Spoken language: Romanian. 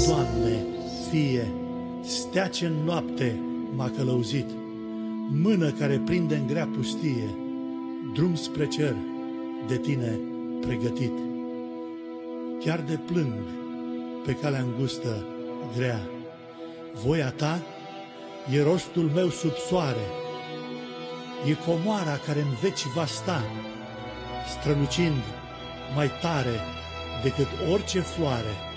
Doamne, Fie, stea ce în noapte m-a călăuzit, mână care prinde în grea pustie, drum spre cer de Tine pregătit. Chiar de plâng pe calea îngustă grea, voia Ta e rostul meu sub soare, e comoara care în veci va sta, strălucind mai tare decât orice floare.